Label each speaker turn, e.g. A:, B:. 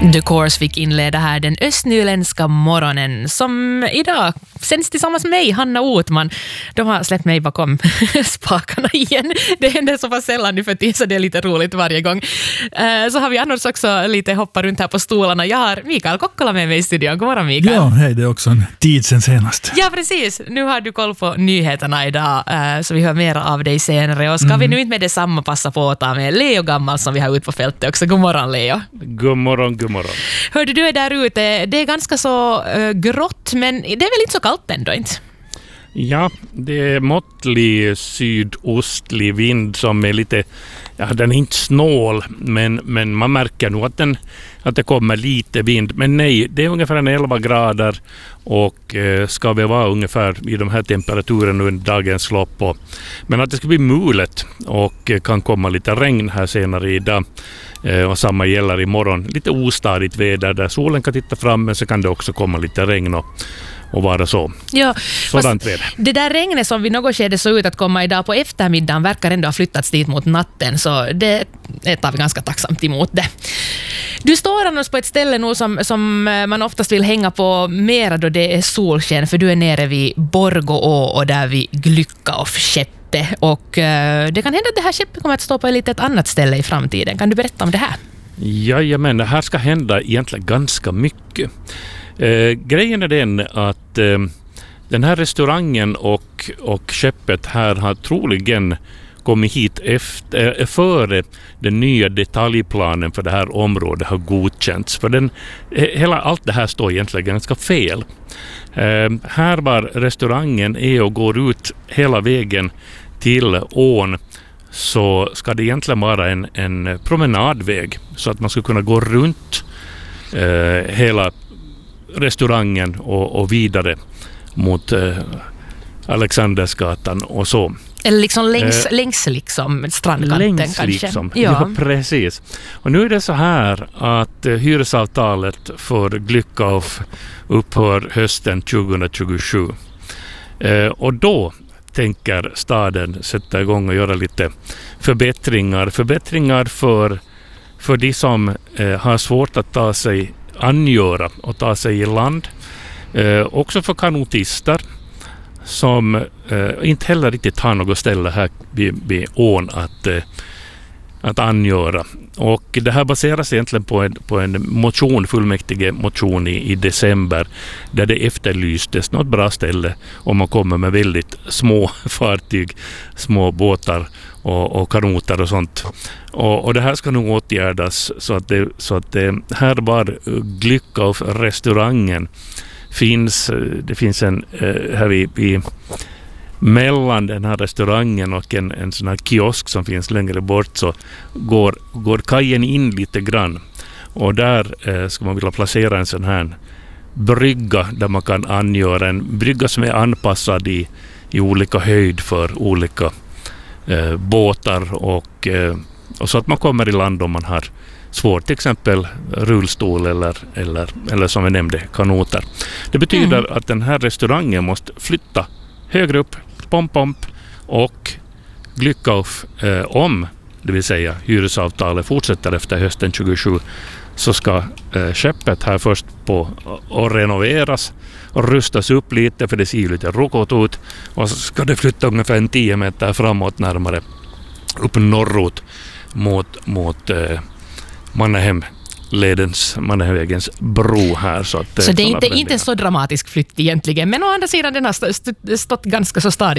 A: The Course fick inleda här den östnyländska morgonen som idag sänds tillsammans med mig, Hanna Otman. De har släppt mig bakom spakarna igen. Det händer så pass sällan nu för tiden så det är lite roligt varje gång. Så har vi annars också lite hoppat runt här på stolarna. Jag har Mikael Kokkola med mig i studion. God morgon Mikael.
B: Ja, hej, det är också en tid sen senast.
A: Ja, precis. Nu har du koll på nyheterna idag så vi hör mer av dig senare. Och ska vi nu inte med detsamma passa på att ta med Leo Gammal som vi har ut på fältet också. God morgon Leo.
C: God morgon, god morgon.
A: Hörde du är där ute. Det är ganska så grått, men det är väl inte så kallt ändå, inte?
C: Ja, det är måttlig sydostlig vind som är lite, ja, den är inte snål, men man märker nog att det kommer lite vind. Men nej, det är ungefär 11 grader och ska vi vara ungefär i de här temperaturen under dagens lopp. Men att det ska bli mulet och kan komma lite regn här senare idag. Och samma gäller imorgon. Lite ostadigt väder där solen kan titta fram, men så kan det också komma lite regn och vara så.
A: Ja,
C: sådant väder.
A: Det där regnet som vid något skede såg ut att komma idag på eftermiddagen verkar ändå ha flyttats dit mot natten, så det tar vi ganska tacksamt emot det. Du står annars på ett ställe nu som man oftast vill hänga på mera då det är solsken, för du är nere vid Borgå och där vid Glykkauf-skeppet. Och det kan hända att det här skeppet kommer att stå på ett litet annat ställe i framtiden. Kan du berätta om det här?
C: Jajamän, det här ska hända egentligen ganska mycket. Grejen är den att den här restaurangen och skeppet här har troligen kommit hit före den nya detaljplanen för det här området har godkänts. För allt det här står egentligen ganska fel. Här var restaurangen och går ut hela vägen till ån, så ska det egentligen vara en promenadväg så att man ska kunna gå runt hela restaurangen och vidare mot Alexandersgatan och så.
A: Eller liksom längs liksom strandkanten
C: längs
A: kanske.
C: Liksom. Ja, precis. Och nu är det så här att hyresavtalet för Glykkauf upphör hösten 2027. Och då tänker staden sätta igång och göra lite förbättringar. Förbättringar för de som har svårt att angöra och ta sig i land. Också för kanotister som inte heller riktigt har något ställe här vid ån att angöra. Och det här baseras egentligen på en motion, fullmäktige motion i december, där det efterlystes något bra ställe om man kommer med väldigt små fartyg, små båtar och kanoter och sånt. Och det här ska nog åtgärdas så att det här var Glykkauf-restaurangen det finns en här vid mellan den här restaurangen och en sån här kiosk som finns längre bort, så går kajen in lite grann, och där ska man vilja placera en sån här brygga där man kan angöra, en brygga som är anpassad i olika höjd för olika båtar och så att man kommer i land om man har svårt, till exempel rullstol eller som vi nämnde, kanoter. Det betyder att den här restaurangen måste flytta högre upp, pomp, och Glykkauf det vill säga hyresavtalet fortsätter efter hösten 27, så ska skeppet här först och renoveras och rustas upp lite, för det ser lite rokot ut, och så ska det flytta ungefär 10 meter framåt, närmare upp norrut mot Mannahemvägens bro här. Så det är inte en så dramatisk flytt egentligen, men å andra sidan den har stått ganska så stadigt